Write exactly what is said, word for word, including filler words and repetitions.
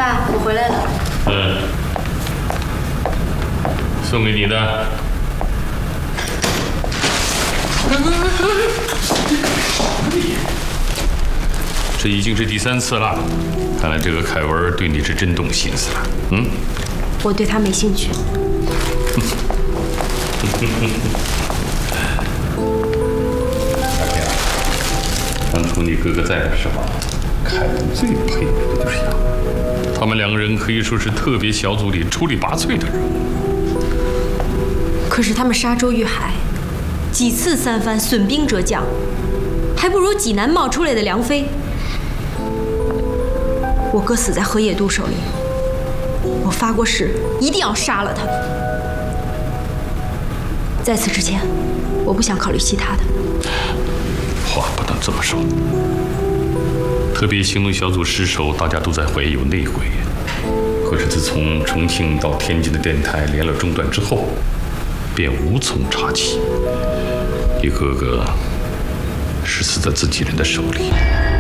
爸，我回来了。 嗯，送给你的。这已经是第三次了，看来这个凯文对你是真动心思了。嗯， 我对他没兴趣。 大天啊，当初你哥哥在的时候，凯文最佩服的就是他。他们两个人可以说是特别小组里出类拔萃的人物。 可是他们沙洲遇海，几次三番损兵折将，还不如济南冒出来的梁飞。我哥死在河野渡手里，我发过誓，一定要杀了他。在此之前，我不想考虑其他的。 话不能这么说。特别行动小组失守，大家都在怀疑有内鬼。可是自从重庆到天津的电台连了中断之后，便无从查起。你哥哥是死在自己人的手里。